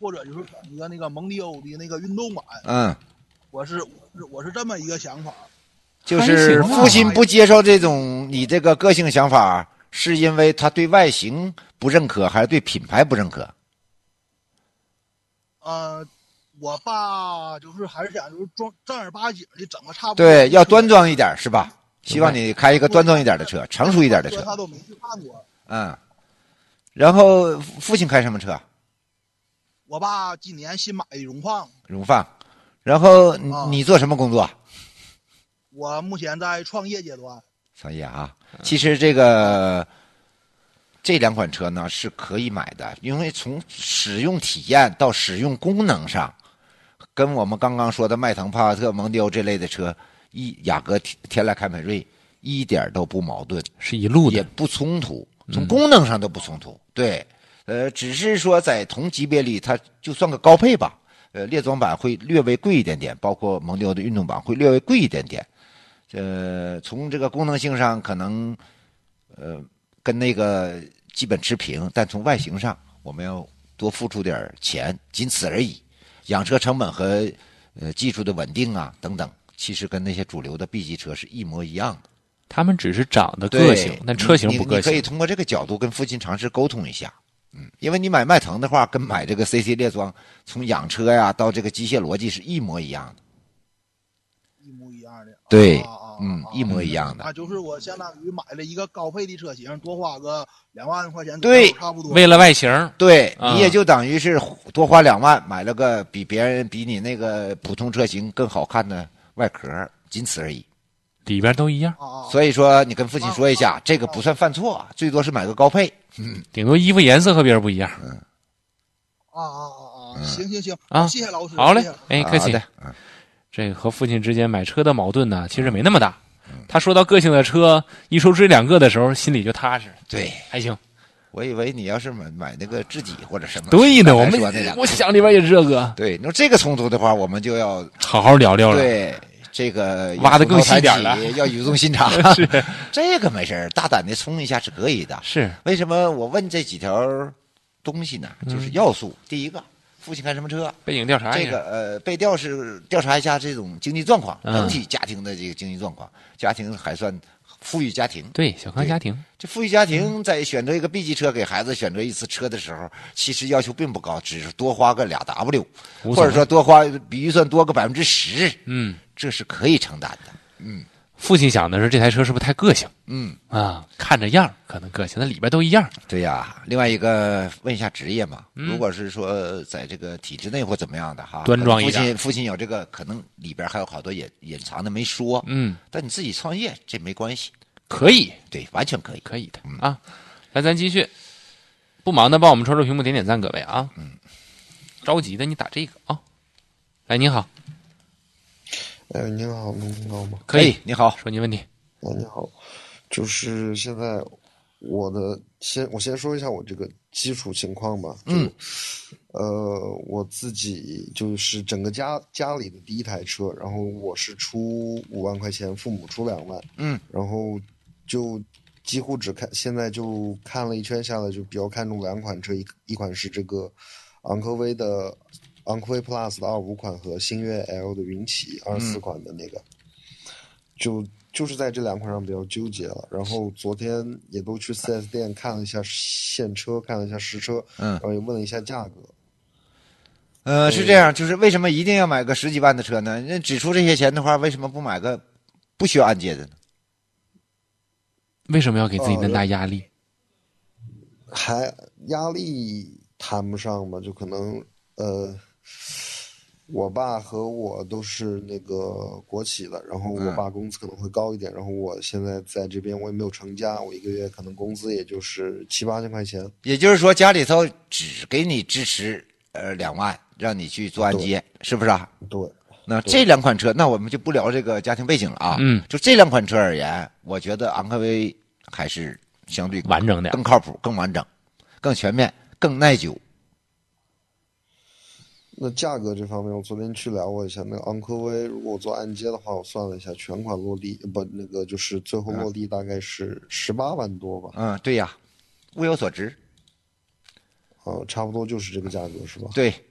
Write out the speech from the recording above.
或者就是整一个那个蒙迪欧的那个运动版。我是这么一个想法。 就是父亲不接受这种你这个个性想法，是因为他对外形不认可，还是对品牌不认可？ 我爸就是还是想就是正儿八经的整个差不多。 对，要端庄一点是吧？希望你开一个端庄一点的车，成熟一点的车。 他都没去看过。 然后父亲开什么车？ 我爸今年新买的荣放。 然后你做什么工作？ 我目前在创业阶段。 创业啊，其实这两款车呢是可以买的，因为从使用体验到使用功能上，跟我们刚刚说的迈腾、帕萨特、蒙迪欧这类的车，雅阁、天籁、凯美瑞一点都不矛盾， 是一路的， 也不冲突，从功能上都不冲突。对，只是说在同级别里，它就算个高配吧。列装版会略微贵一点点，包括蒙迪欧的运动版会略微贵一点点。从这个功能性上可能跟那个基本持平，但从外形上我们要多付出点钱，仅此而已。养车成本和技术的稳定啊等等，其实跟那些主流的 B 级车是一模一样的。 他们只是长得个性，但车型不个性。 你可以通过这个角度跟父亲尝试沟通一下。因为你买迈腾的话，跟买这个 CC 列装，从养车呀到这个机械逻辑是一模一样的。 一模一样的。 对。一模一样的。 就是我相当于买了一个高配的车型，多花个2万块钱， 对， 差不多。 为了外形， 对，你也就等于是多花2万买了个比你那个普通车型更好看的外壳，仅此而已。 里边都一样。 所以说你跟父亲说一下，这个不算犯错，最多是买个高配。 顶多衣服颜色和别人不一样。 行谢谢老师。 好嘞，客气。这个和父亲之间买车的矛盾呢，其实没那么大。他说到个性的车，一说这2个的时候，心里就踏实。 对， 还行。 我以为你要是买那个知己或者什么。 对呢，我想里边也是这个。 对，那这个冲突的话，我们就要好好聊聊了。 对，这个挖得更细点了， 要语重心长。 是， 这个没事，大胆的冲一下是可以的。 是， 为什么我问这几条东西呢？就是要素。第一个。父亲开什么车？ 背景调查这个被调查一下这种经济状况，整体家庭的这个经济状况，家庭还算富裕家庭。 对，小康家庭。 这富裕家庭在选择一个 B 级车给孩子选择一次车的时候，其实要求并不高，只是多花个2W， 或者说比预算多个10%。这是可以承担的。 父亲想的是这台车是不是太个性？看着样可能个性，那里边都一样。 对呀。另外一个问一下职业嘛，如果是说在这个体制内或怎么样的哈， 端庄一点。 父亲有这个，可能里边还有好多隐藏的没说。但你自己创业这没关系， 可以。 对，完全可以， 可以的啊。来，咱继续。不忙的帮我们抽出屏幕点点赞，各位啊。着急的你打这个啊。来，你好。 您好，能听到吗？ 可以，你好， 说你问题。 你好，就是现在我先说一下我这个基础情况吧。我自己就是整个家里的第一台车，然后我是出5万块钱，父母出2万。然后就几乎现在就看了一圈下来，就比较看重2款车，一款是这个昂科威 Plus 的25款和星越 L 的云起24款的那个，就是在这2款上比较纠结了。然后昨天也都去 4S 店看了一下现车，看了一下实车，然后也问了一下价格。 是这样，就是为什么一定要买个10几万的车呢？那只出这些钱的话，为什么不买个不需要按揭的呢？ 为什么要给自己那么大压力？ 还压力谈不上吧，就可能我爸和我都是那个国企的，然后我爸工资可能会高一点，然后我现在在这边我也没有成家，我一个月可能工资也就是7、8千块钱。 也就是说家里头只给你支持2万，让你去做按揭，是不是啊？ 对。 那这2款车，那我们就不聊这个家庭背景了啊。就这2款车而言，我觉得昂科威还是相对完整的， 更靠谱、更完整、更全面、更耐久。 那价格这方面，我昨天去聊过一下，那个昂科威如果我做按揭的话，我算了一下，全款落地那个就是最后落地大概是18万多吧。 对呀，物有所值。 差不多就是这个价格是吧？ 对，